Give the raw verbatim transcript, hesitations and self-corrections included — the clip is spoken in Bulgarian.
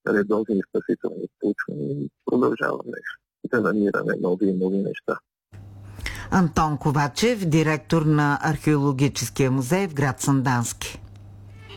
редовни и спасителни проучвания и продължаваме да намираме нови и нови неща. Антон Ковачев, директор на Археологическия музей в град Сандански.